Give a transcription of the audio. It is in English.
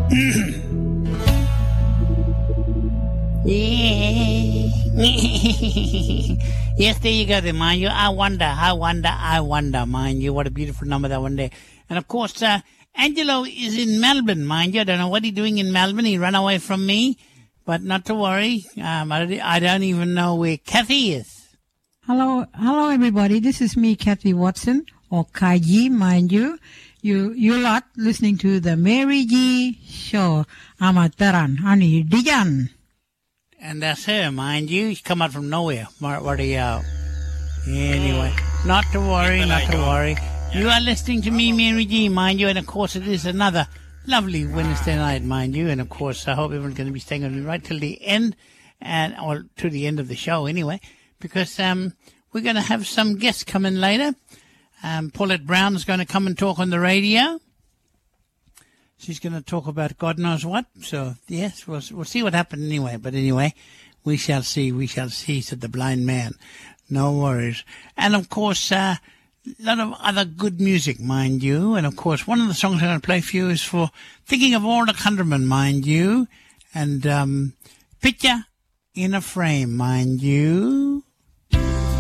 Yes, there you go there, mind you. I wonder, mind you. What a beautiful number that one there. And of course, Angelo is in Melbourne, mind you. I don't know what he's doing in Melbourne. He ran away from me, but not to worry. I don't even know where Kathy is. Hello, everybody. This is me, Kathy Watson, or Kaiji, mind you. You lot listening to the Mary G Show. Amataran, Ani Dijan. And that's her, mind you. She come out from nowhere. What are you out? Anyway, not to worry. You are listening to me, Mary G, mind you. And of course, it is another lovely Wednesday night, mind you. And of course, I hope everyone's going to be staying with me right till the end, or to the end of the show anyway, because we're going to have some guests come in later. Paulette Brown is going to come and talk on the radio. She's going to talk about God knows what. So, yes, we'll see what happens anyway. But anyway, we shall see, said the blind man. No worries. And, of course, a lot of other good music, mind you. And, of course, one of the songs I'm going to play for you is for Thinking of All the Countrymen, mind you. And Picture in a Frame, mind you.